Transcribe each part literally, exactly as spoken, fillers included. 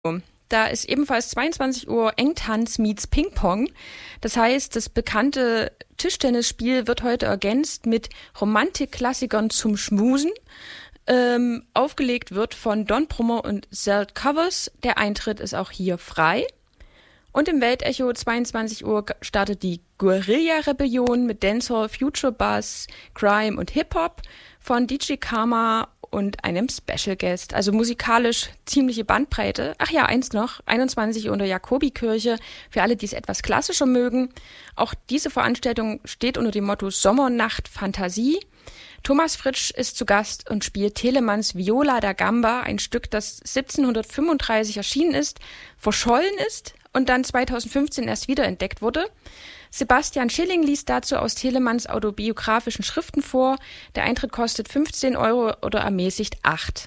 Da ist ebenfalls zweiundzwanzig Uhr Engtanz meets Ping-Pong. Das heißt, das bekannte Tischtennisspiel wird heute ergänzt mit Romantikklassikern zum Schmusen. Ähm, aufgelegt wird von Don Brummer und Zelt Covers. Der Eintritt ist auch hier frei. Und im Weltecho zweiundzwanzig Uhr startet die Guerilla-Rebellion mit Dancehall, Future Bass, Crime und Hip-Hop von D J Karma und einem Special Guest. Also musikalisch ziemliche Bandbreite. Ach ja, eins noch, einundzwanzig Uhr in der Jakobikirche, für alle, die es etwas klassischer mögen. Auch diese Veranstaltung steht unter dem Motto Sommernacht Fantasie. Thomas Fritsch ist zu Gast und spielt Telemanns Viola da Gamba, ein Stück, das siebzehnhundertfünfunddreißig erschienen ist, verschollen ist und dann zweitausendfünfzehn erst wiederentdeckt wurde. Sebastian Schilling liest dazu aus Telemanns autobiografischen Schriften vor. Der Eintritt kostet fünfzehn Euro oder ermäßigt acht.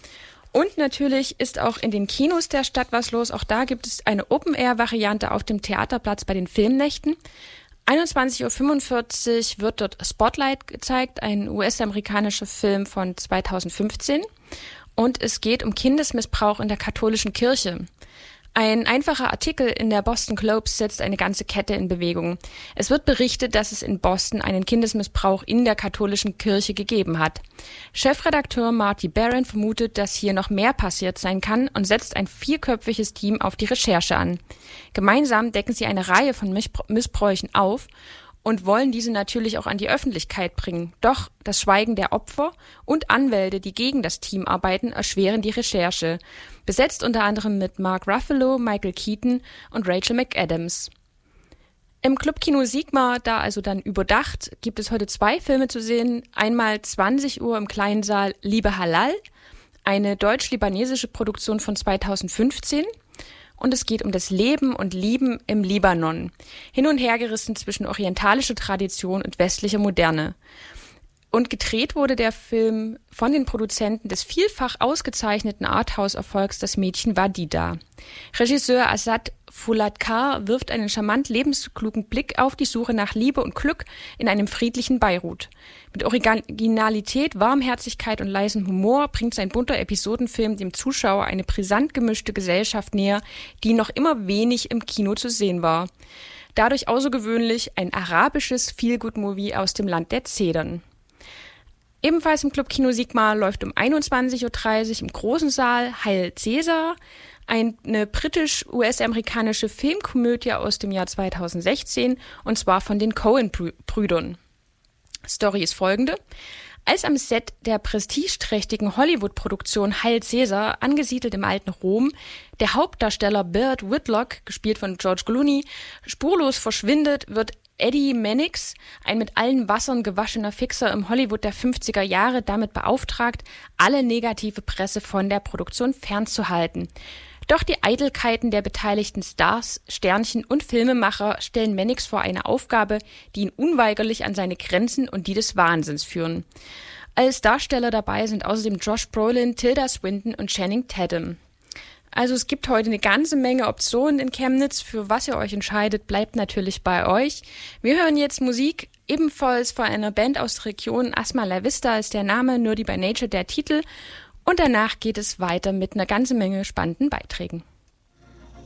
Und natürlich ist auch in den Kinos der Stadt was los. Auch da gibt es eine Open-Air-Variante auf dem Theaterplatz bei den Filmnächten. einundzwanzig Uhr fünfundvierzig wird dort Spotlight gezeigt, ein U S-amerikanischer Film von zweitausendfünfzehn. Und es geht um Kindesmissbrauch in der katholischen Kirche. Ein einfacher Artikel in der Boston Globe setzt eine ganze Kette in Bewegung. Es wird berichtet, dass es in Boston einen Kindesmissbrauch in der katholischen Kirche gegeben hat. Chefredakteur Marty Barron vermutet, dass hier noch mehr passiert sein kann und setzt ein vierköpfiges Team auf die Recherche an. Gemeinsam decken sie eine Reihe von Missbräuchen auf und wollen diese natürlich auch an die Öffentlichkeit bringen. Doch das Schweigen der Opfer und Anwälte, die gegen das Team arbeiten, erschweren die Recherche. Besetzt unter anderem mit Mark Ruffalo, Michael Keaton und Rachel McAdams. Im Clubkino Sigma, da also dann überdacht, gibt es heute zwei Filme zu sehen. Einmal zwanzig Uhr im kleinen Saal Liebe Halal, eine deutsch-libanesische Produktion von zweitausendfünfzehn. Und es geht um das Leben und Lieben im Libanon. Hin und her gerissen zwischen orientalischer Tradition und westlicher Moderne. Und gedreht wurde der Film von den Produzenten des vielfach ausgezeichneten Arthouse-Erfolgs Das Mädchen war die da. Regisseur Asad Fouladkar wirft einen charmant lebensklugen Blick auf die Suche nach Liebe und Glück in einem friedlichen Beirut. Mit Originalität, Warmherzigkeit und leisem Humor bringt sein bunter Episodenfilm dem Zuschauer eine brisant gemischte Gesellschaft näher, die noch immer wenig im Kino zu sehen war. Dadurch außergewöhnlich ein arabisches Feel-Good-Movie aus dem Land der Zedern. Ebenfalls im Clubkino Sigma läuft um einundzwanzig Uhr dreißig im großen Saal Heil Caesar, eine britisch-U S-amerikanische Filmkomödie aus dem Jahr zweitausendsechzehn, und zwar von den Coen-Brüdern. Story ist folgende. Als am Set der prestigeträchtigen Hollywood-Produktion Heil Caesar, angesiedelt im alten Rom, der Hauptdarsteller Burt Whitlock, gespielt von George Clooney, spurlos verschwindet, wird Eddie Mannix, ein mit allen Wassern gewaschener Fixer im Hollywood der fünfziger Jahre, damit beauftragt, alle negative Presse von der Produktion fernzuhalten. Doch die Eitelkeiten der beteiligten Stars, Sternchen und Filmemacher stellen Mannix vor eine Aufgabe, die ihn unweigerlich an seine Grenzen und die des Wahnsinns führen. Als Darsteller dabei sind außerdem Josh Brolin, Tilda Swinton und Channing Tatum. Also es gibt heute eine ganze Menge Optionen in Chemnitz. Für was ihr euch entscheidet, bleibt natürlich bei euch. Wir hören jetzt Musik, ebenfalls von einer Band aus der Region. Asma La Vista ist der Name, Nerdy by Nature der Titel. Und danach geht es weiter mit einer ganzen Menge spannenden Beiträgen.